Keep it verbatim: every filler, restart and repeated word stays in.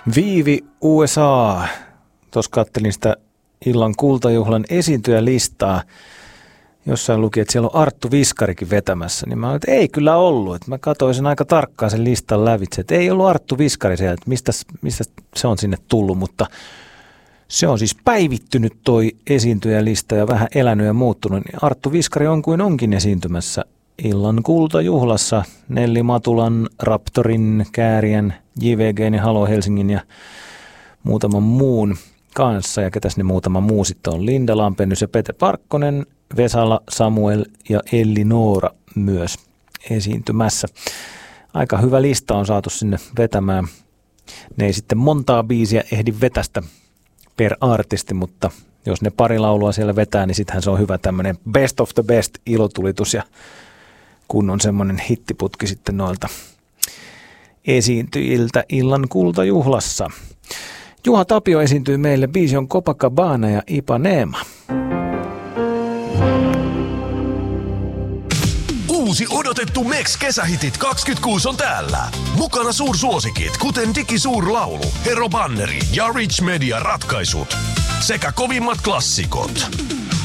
Viivi U S A. Tuossa kattelin sitä illan kultajuhlan esiintyjälistaa. Jossain luki, että siellä on Arttu Viskarikin vetämässä. Niin mä olin, että ei kyllä ollut. Että mä katsoin sen aika tarkkaan sen listan lävitse. Että ei ollut Arttu Viskari siellä, että mistä, mistä se on sinne tullut. Mutta se on siis päivittynyt toi esiintyjälista ja vähän elänyt ja muuttunut. Niin Arttu Viskari on kuin onkin esiintymässä illan kultajuhlassa Nelli Matulan, Raptorin, Kääriän, J V G:n ja Halo Helsingin ja muutaman muun kanssa. Ja ketäs ne muutama muu sitten on? Linda Lampennys ja Pete Parkkonen, Vesala, Samuel ja Elli Noora myös esiintymässä. Aika hyvä lista on saatu sinne vetämään. Ne ei sitten montaa biisiä ehdi vetästä per artisti, mutta jos ne pari laulua siellä vetää, niin sittenhän se on hyvä tämmöinen best of the best ilotulitus ja kun on semmoinen hittiputki sitten noilta esiintyjiltä illan kultajuhlassa. Juha Tapio esiintyy meille, biisi on Copacabana ja Ipanema. Uusi odotettu Mex kesähitit kaksikymmentäkuusi on täällä. Mukana suursuosikit, kuten Digi Suurlaulu, Hero Banneri ja Rich Media ratkaisut. Sekä kovimmat klassikot.